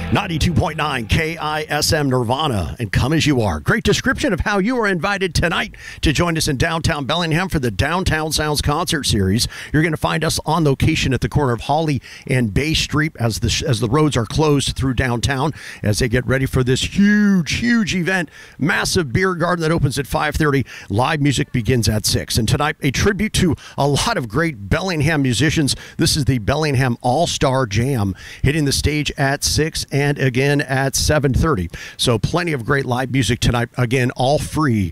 92.9 KISM Nirvana and Come As You Are. Great description of how you are invited tonight to join us in downtown Bellingham for the Downtown Sounds Concert Series. You're going to find us on location at the corner of Holly and Bay Street as the roads are closed through downtown as they get ready for this huge event. Massive beer garden that opens at 5:30. Live music begins at 6. And tonight, a tribute to a lot of great Bellingham musicians. This is the Bellingham All-Star Jam hitting the stage at 6 and again at 7:30. So plenty of great live music tonight. Again, all free